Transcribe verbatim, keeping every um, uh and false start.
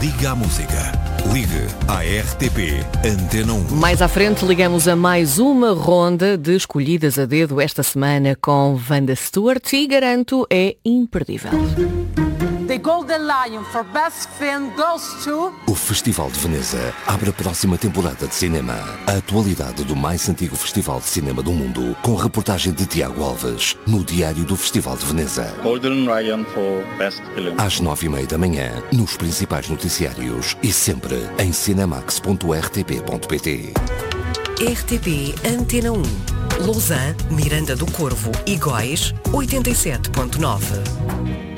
Liga à Música. Ligue à R T P Antena um. Mais à frente ligamos a mais uma ronda de escolhidas a dedo esta semana com Wanda Stewart e garanto é imperdível. The Golden Lion for Best Film goes to... O Festival de Veneza abre a próxima temporada de cinema. A atualidade do mais antigo festival de cinema do mundo, com reportagem de Tiago Alves, no Diário do Festival de Veneza. Golden Lion for Best Film. Às nove e meia da manhã, nos principais noticiários e sempre em cinemax ponto r t p ponto p t. R T P Antena um. Lausanne, Miranda do Corvo e Góis, oitenta e sete ponto nove.